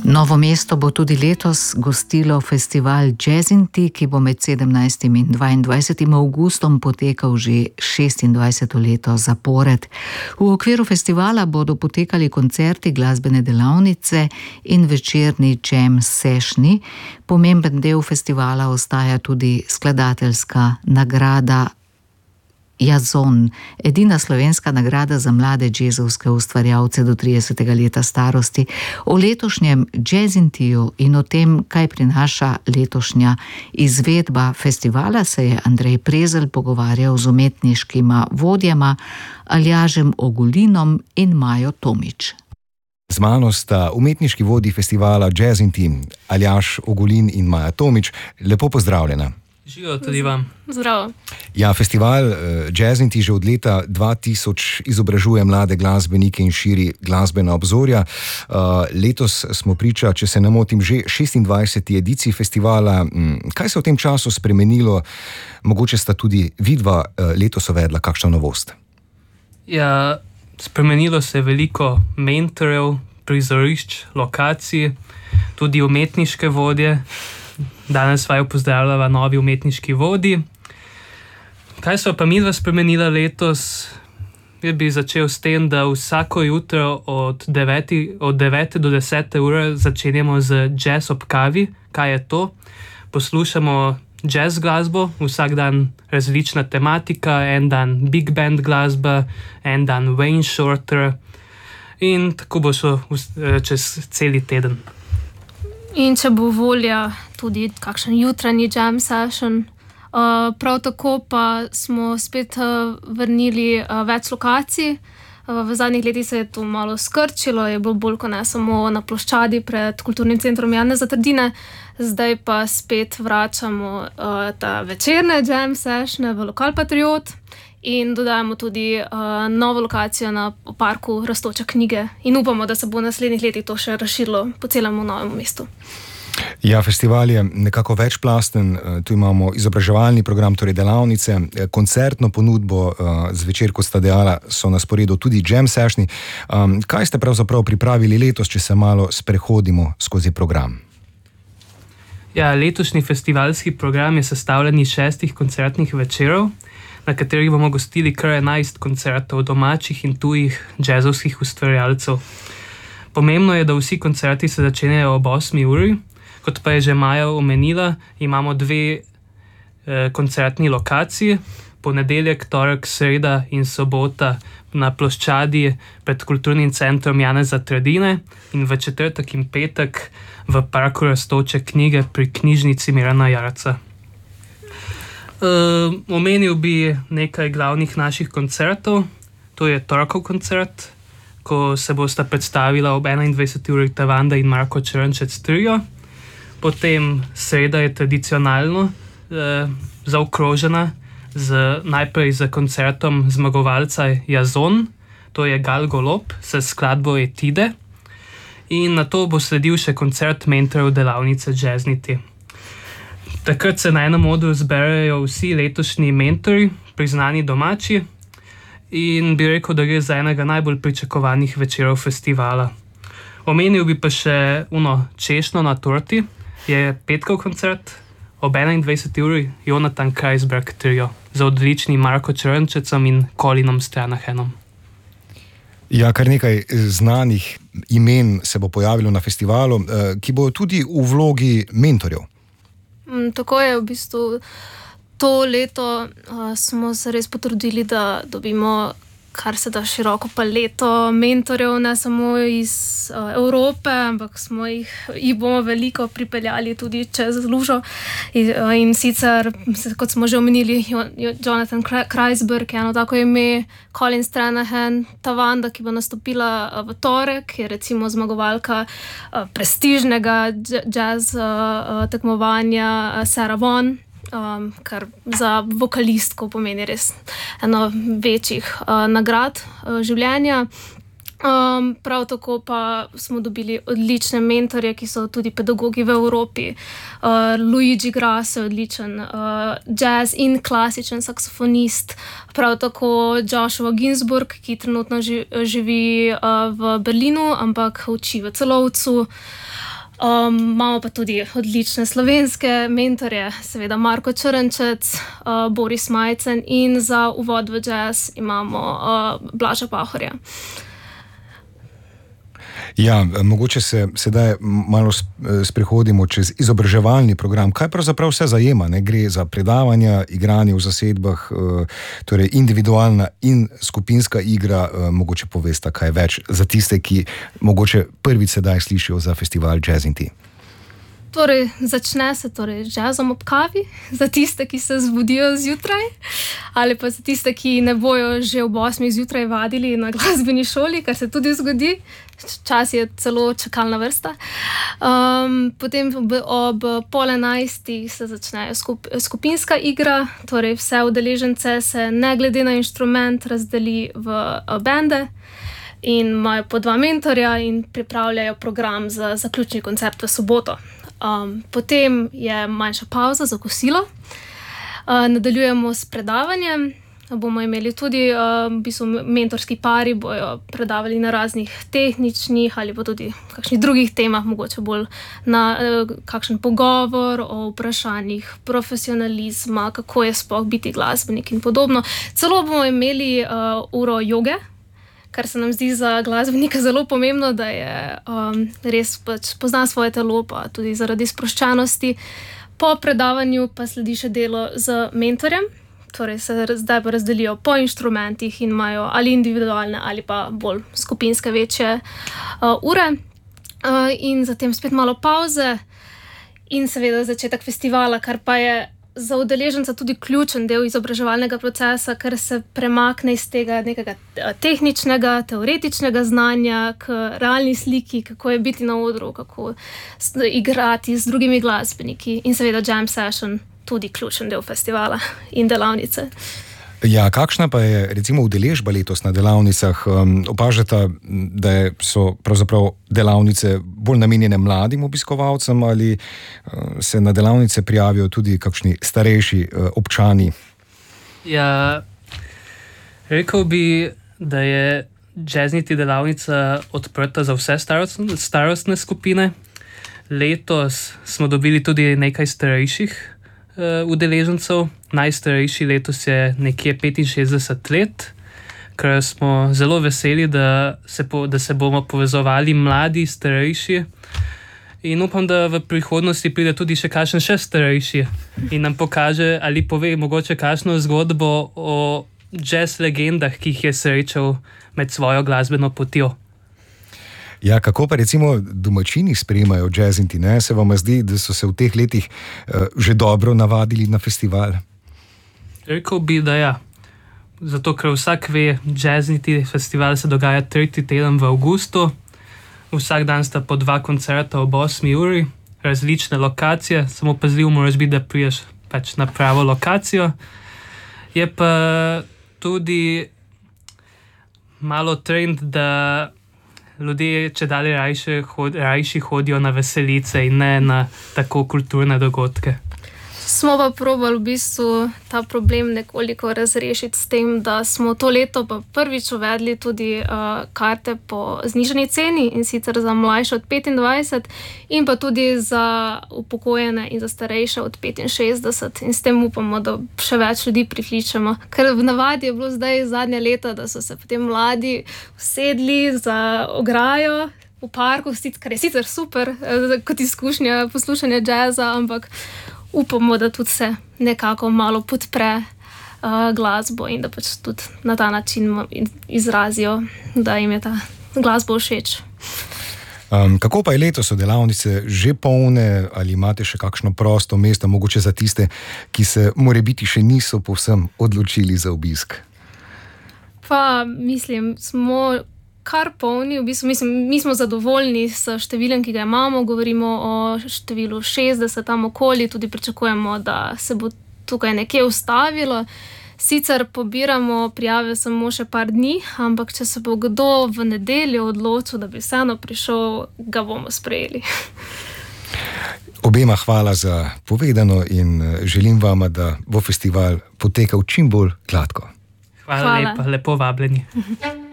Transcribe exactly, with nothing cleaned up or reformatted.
Novo mesto bo tudi letos gostilo festival Jazz in Tea, ki bo med sedemnajstim in dvaindvajsetim avgustom potekal že šestindvajseto leto zapored. V okviru festivala bodo potekali koncerti, glasbene delavnice in večerni jam sessioni. Pomemben del festivala ostaja tudi skladateljska nagrada Jazon, edina slovenska nagrada za mlade džezovske ustvarjalce do tridesetega leta starosti. O letošnjem Jazz in Teaju in o tem, kaj prinaša letošnja izvedba festivala, se je Andrej Prezelj pogovarjal z umetniškima vodjama Aljažem Ogulinom in Majo Tomič. Z mano sta umetniški vodji festivala Jazz in Tea, Aljaž Ogulin in Maja Tomič. Lepo pozdravljena. Živijo tudi vam. Zdravo. Ja, festival uh, Jazz in Tea že od leta dva tisoč izobražuje mlade glasbenike in širi glasbena obzorja. Uh, letos smo priča, če se ne motim, že šestindvajseti ediciji festivala. Kaj se v tem času spremenilo? Mogoče sta tudi vidva uh, letos uvedla kakšno novost? Ja, spremenilo se je veliko mentorjev, prizorišč, lokacij, tudi umetniške vodje. Danes vaju pozdravljava novi umetniški vodji. Kaj so pa midva spremenila letos? Jaz bi začel s tem, da vsako jutro od devete, od devete do desete ure začenjamo z jazz ob kavi. Kaj je to? Poslušamo jazz glasbo, vsak dan različna tematika, en dan big band glasba, en dan Wayne Shorter in tako bo šlo čez celi teden. In če bo volja, tudi kakšen jutranji jam session. Uh, prav tako pa smo spet uh, vrnili uh, več lokacij. Uh, v zadnjih letih se je to malo skrčilo, je bilo bolj kot ne samo na ploščadi pred Kulturnim centrom Janeza Trdine. Zdaj pa spet vračamo uh, ta večerne jam sessione v Lokal Patriot in dodajamo tudi uh, novo lokacijo na parku Rastoče knjige in upamo, da se bo v naslednjih letih to še razširilo po celem Novem mestu. Ja, festival je nekako večplasten. Tu imamo izobraževalni program, torej delavnice, koncertno ponudbo, zvečer, kot sta dejala, so na sporedu tudi jam sessioni. Um, kaj ste pravzaprav pripravili letos, če se malo sprehodimo skozi program? Ja, letošnji festivalski program je sestavljen iz šestih koncertnih večerov, na katerih bomo gostili kar enajst koncertov domačih in tujih džezovskih ustvarjalcev. Pomembno je, da vsi koncerti se začenjajo ob osmi uri. Kot pa je že Maja omenila, imamo dve eh, koncertni lokaciji, ponedeljek, torek, sreda in sobota na ploščadi pred Kulturnim centrom Janeza Trdine in v četrtek in petek v parku Rastoče knjige pri knjižnici Mirana Jarca. Uh, omenil bi nekaj glavnih naših koncertov. To je torkov koncert, ko se bosta predstavila ob enaindvajseti uri Tavanda in Marko Črnčec trio. Potem sreda je tradicionalno uh, zaokrožena z, najprej z koncertom zmagovalca Jazon, to je Gal Golob s skladbo Etide. In nato bo sledil še koncert mentorjev delavnice Jazz in Tea. Takrat se na enem odru zberejo vsi letošnji mentori, priznani domači, in bi rekel, da gre za enega najbolj pričakovanih večerov festivala. Omenil bi pa še uno češnjo na torti, je petkov koncert ob enaindvajseti uri Jonathan Kreisberg trio z odličnim Marko Črnčecom in Colinom Stranahanom. Ja, kar nekaj znanih imen se bo pojavilo na festivalu, ki bo tudi v vlogi mentorjev. Mm, tako je, v bistvu to leto uh, smo se res potrudili, da dobimo kar se da široko paleto mentorjev, ne samo iz uh, Evrope, ampak smo jih, jih bomo veliko pripeljali tudi čez lužo. In, uh, in sicer, kot smo že omenili, Jonathan Kreisberg je eno tako ime, Colin Stranahan, Tavanda, ki bo nastopila uh, v torek, je recimo zmagovalka uh, prestižnega jazz uh, uh, tekmovanja uh, Sarah Vaughan. Um, kar za vokalistko pomeni res eno večjih uh, nagrad uh, življenja. Um, prav tako pa smo dobili odlične mentorje, ki so tudi pedagogi v Evropi. Uh, Luigi Grasso je odličen uh, jazz in klasičen saksofonist. Prav tako Joshua Ginsburg, ki trenutno ži, živi uh, v Berlinu, ampak uči v Celovcu. Um, imamo pa tudi odlične slovenske mentorje, seveda Marko Črnčec, uh, Boris Majcen in za uvod v jazz imamo uh, Blaža Pahorja. Ja, mogoče se sedaj malo sprehodimo čez izobraževalni program. Kaj pravzaprav vse zajema? Ne? Gre za predavanja, igranje v zasedbah, torej individualna in skupinska igra. Mogoče povesta kaj več za tiste, ki mogoče prvič sedaj slišijo za festival Jazz in Tea. Torej, začne se torej z jazzom ob kavi, za tiste, ki se zbudijo zjutraj, ali pa za tiste, ki ne bojo že ob osmih zjutraj vadili na glasbeni šoli, kar se tudi zgodi. Čas je celo čakalna vrsta. Um, potem ob, ob pol enajstih se začne skup, skupinska igra, torej vse udeležence se ne glede na inštrument razdeli v bende in imajo po dva mentorja in pripravljajo program za zaključni koncert v soboto. Um, potem je manjša pauza za kosilo, uh, nadaljujemo s predavanjem. Bomo imeli tudi uh, v bistvu mentorski pari, bojo predavali na raznih tehničnih ali pa tudi kakšnih drugih temah, mogoče bolj na uh, kakšen pogovor o vprašanjih profesionalizma, kako je sploh biti glasbenik in podobno. Celo bomo imeli uh, uro joge, kar se nam zdi za glasbenika zelo pomembno, da je um, res pač pozna svoje telo, pa tudi zaradi sproščenosti. Po predavanju pa sledi še delo z mentorjem, torej se zdaj pa razdelijo po inštrumentih in imajo ali individualne ali pa bolj skupinske večje uh, ure. Uh, in zatem spet malo pauze in seveda začetek festivala, kar pa je za udeleženca tudi ključen del izobraževalnega procesa, ker se premakne iz tega nekega tehničnega, teoretičnega znanja k realni sliki, kako je biti na odru, kako igrati z drugimi glasbeniki in seveda jam session, tudi ključen del festivala in delavnice. Ja, kakšna pa je recimo udeležba letos na delavnicah? Um, opažate, da so pravzaprav delavnice bolj namenjene mladim obiskovalcem ali uh, se na delavnice prijavijo tudi kakšni starejši uh, občani? Ja, rekel bi, da je Jazz in Tea delavnica odprta za vse starostne, starostne skupine. Letos smo dobili tudi nekaj starejših uh, udeležencev. Najstarejši letos je nekje petinšestdeset let, ker smo zelo veseli, da se, po, da se bomo povezovali mladi, starejši. In upam, da v prihodnosti pride tudi še kakšen še starejši in nam pokaže ali pove mogoče kakšno zgodbo o jazz legendah, ki jih je srečal med svojo glasbeno potjo. Ja, kako pa recimo domačini sprejemajo Jazz in Tea, ne? Se vam zdi, da so se v teh letih uh, že dobro navadili na festival? Rekel bi, da ja. Zato, ker vsak ve, Jazz in Tea festival se dogaja tretji teden v avgustu. Vsak dan sta po dva koncerta ob osmi uri, različne lokacije, samo pazljiv moraš biti, da priješ pač na pravo lokacijo. Je pa tudi malo trend, da ljudje čedalje rajši, hod, rajši hodijo na veselice in ne na tako kulturne dogodke. Smo pa probali v bistvu ta problem nekoliko razrešiti s tem, da smo to leto pa prvič uvedli tudi uh, karte po znižani ceni in sicer za mlajše od petindvajset in pa tudi za upokojene in za starejše od petinšestdeset in s tem upamo, da še več ljudi prikličemo. Ker v navadi je bilo zdaj zadnja leta, da so se potem mladi usedli za ograjo v parku, kar je sicer super uh, kot izkušnja poslušanja jazza, ampak upamo, da tudi se nekako malo podpre uh, glasbo in da pač tudi na ta način izrazijo, da jim je ta glasba všeč. Um, kako pa je letos, so delavnice že polne ali imate še kakšno prosto mesto, mogoče za tiste, ki se morebiti še niso povsem odločili za obisk? Pa mislim, smo kar polni, v bistvu mislim, mi smo zadovoljni s številom, ki ga imamo, govorimo o številu šestdeset tam okoli, tudi pričakujemo, da se bo tukaj nekje ustavilo. Sicer pobiramo prijave samo še par dni, ampak če se bo kdo v nedeljo odločil, da bi vseeno prišel, ga bomo sprejeli. Obema hvala za povedano in želim vama, da bo festival potekal čim bolj gladko. Hvala, hvala. Lepa, lepo vabljeni.